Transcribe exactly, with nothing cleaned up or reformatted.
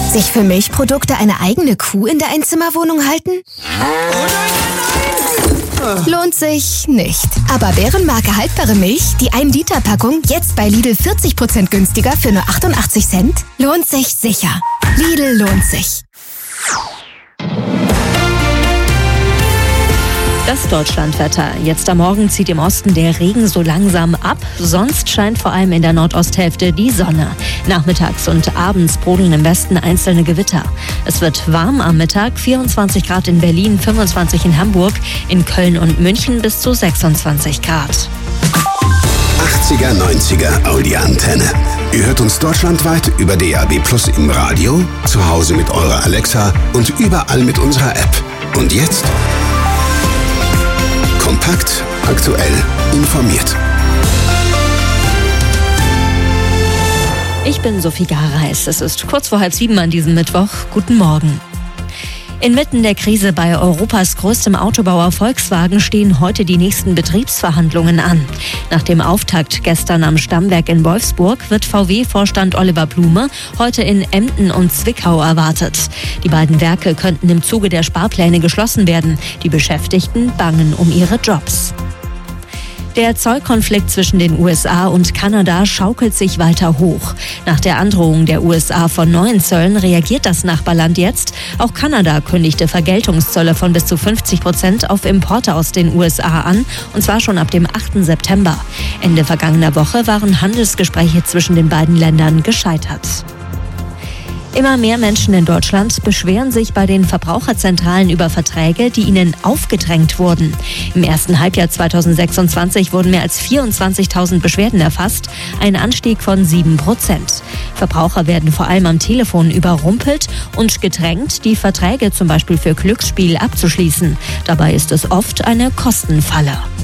Sich für Milchprodukte eine eigene Kuh in der Einzimmerwohnung halten? Lohnt sich nicht. Aber Bärenmarke haltbare Milch, die ein Liter Packung, jetzt bei Lidl vierzig Prozent günstiger für nur achtundachtzig Cent? Lohnt sich sicher. Lidl lohnt sich. Das Deutschlandwetter. Jetzt am Morgen zieht im Osten der Regen so langsam ab. Sonst scheint vor allem in der Nordosthälfte die Sonne. Nachmittags und abends brodeln im Westen einzelne Gewitter. Es wird warm am Mittag, vierundzwanzig Grad in Berlin, fünfundzwanzig in Hamburg, in Köln und München bis zu sechsundzwanzig Grad. achtziger, neunziger Audi-Antenne. Ihr hört uns deutschlandweit über D A B Plus im Radio, zu Hause mit eurer Alexa und überall mit unserer App. Und jetzt kompakt, aktuell, informiert. Ich bin Sophie Gareis. Es ist kurz vor halb sieben an diesem Mittwoch. Guten Morgen. Inmitten der Krise bei Europas größtem Autobauer Volkswagen stehen heute die nächsten Betriebsverhandlungen an. Nach dem Auftakt gestern am Stammwerk in Wolfsburg wird V W-Vorstand Oliver Blume heute in Emden und Zwickau erwartet. Die beiden Werke könnten im Zuge der Sparpläne geschlossen werden. Die Beschäftigten bangen um ihre Jobs. Der Zollkonflikt zwischen den U S A und Kanada schaukelt sich weiter hoch. Nach der Androhung der U S A von neuen Zöllen reagiert das Nachbarland jetzt. Auch Kanada kündigte Vergeltungszölle von bis zu fünfzig Prozent auf Importe aus den U S A an, und zwar schon ab dem achten September. Ende vergangener Woche waren Handelsgespräche zwischen den beiden Ländern gescheitert. Immer mehr Menschen in Deutschland beschweren sich bei den Verbraucherzentralen über Verträge, die ihnen aufgedrängt wurden. Im ersten Halbjahr zweitausendsechsundzwanzig wurden mehr als vierundzwanzigtausend Beschwerden erfasst, ein Anstieg von sieben Prozent. Verbraucher werden vor allem am Telefon überrumpelt und gedrängt, die Verträge zum Beispiel für Glücksspiel abzuschließen. Dabei ist es oft eine Kostenfalle.